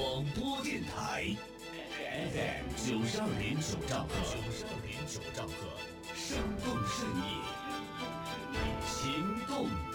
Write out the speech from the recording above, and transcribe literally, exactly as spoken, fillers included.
广播电台 F M 九十二点九兆赫，九十二点九兆赫，生动适应，情动